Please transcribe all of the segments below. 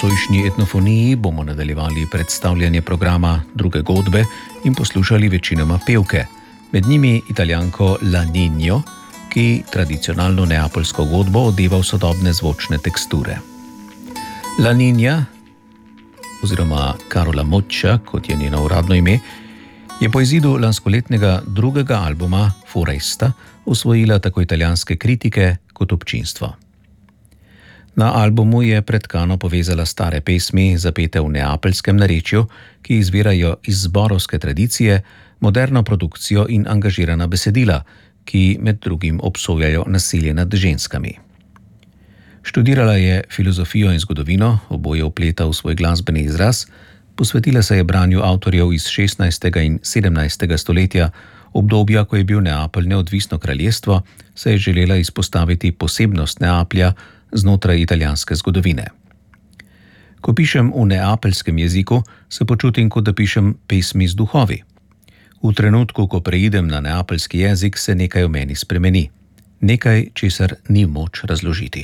nocojšnji etnofoniji bomo nadaljevali predstavljanje programa Druge godbe in poslušali večinoma pevke, med njimi Italijanko La Niño, ki tradicionalno neapoljsko godbo odeva v sodobne zvočne teksture. La Niña, oziroma Carola Moccia, kot je njeno uradno ime, je po izidu lanskoletnega drugega albuma Foresta osvojila tako italijanske kritike kot občinstvo. Na albumu je pred Kano povezala stare pesmi, zapete v neapeljskem narečju, ki izvirajo iz zborovske tradicije, moderno produkcijo in angažirana besedila, ki med drugim obsojajo nasilje nad ženskami. Študirala je filozofijo in zgodovino, oboje vpleta v svoj glasbeni izraz, posvetila se je branju avtorjev iz 16. in 17. stoletja, obdobja, ko je bil Neapelj neodvisno kraljestvo, se je želela izpostaviti posebnost Neaplja znotraj italijanske zgodovine. Ko pišem v neapeljskem jeziku, se počutim, kot da pišem pesmi z duhovi. V trenutku, ko preidem na neapeljski jezik, se nekaj v meni spremeni. Nekaj, česar ni moč razložiti.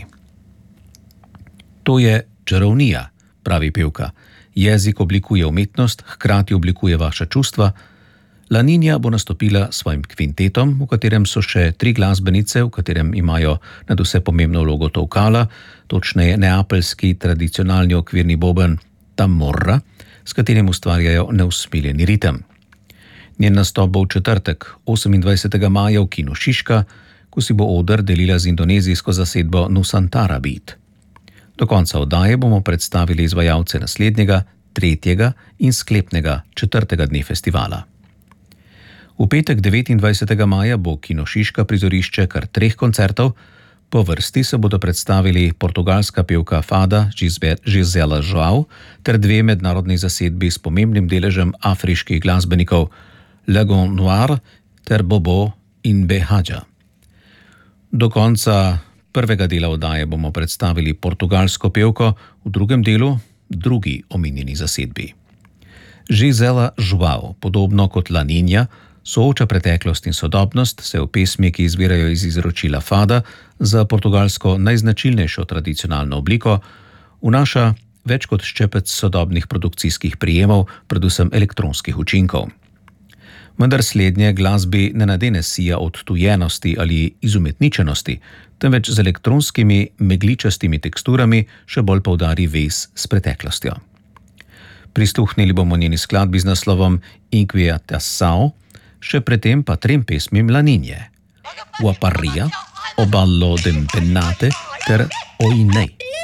To je čarovnija, pravi pevka. Jezik oblikuje umetnost, hkrati oblikuje vaša čustva. La Niña bo nastopila s svojim kvintetom, v katerem so še 3 glasbenice, v katerem imajo nadvse pomembno vlogo tolkala, točneje neapeljski tradicionalni okvirni boben tamorra, s katerim ustvarjajo neusmiljeni ritem. Njen nastop bo v četrtek, 28. maja v Kinu Šiška, ko si bo oder delila z indonezijsko zasedbo Nusantara Beat. Do konca oddaje bomo predstavili izvajalce naslednjega, 3. in sklepnega 4. dne festivala. V petek 29. maja bo Kino Šiška prizorišče kar 3 koncertov, po vrsti se bodo predstavili portugalska pevka fada Gisela João ter 2 mednarodni zasedbi s pomembnim deležem afriških glasbenikov Lagon Noir ter Bobo in Behadja. Do konca prvega dela oddaje bomo predstavili portugalsko pevko, v drugem delu drugi omenjeni zasedbi. Gisela João, podobno kot La Niña, sooča preteklost in sodobnost, se v pesmi, ki izvirajo iz izročila fada, za portugalsko najznačilnejšo tradicionalno obliko, vnaša več kot ščepec sodobnih produkcijskih prijemov, predvsem elektronskih učinkov. Vendar slednje glasbi ne nadene sija odtujenosti ali izumetničenosti, temveč z elektronskimi megličastimi teksturami še bolj poudari vez s preteklostjo. Prisluhnili bomo njeni skladbi z naslovom Inquietação, še predtem pa 3 pesmim La Niñe, Guaparria, O ballo dempennate ter Oinei.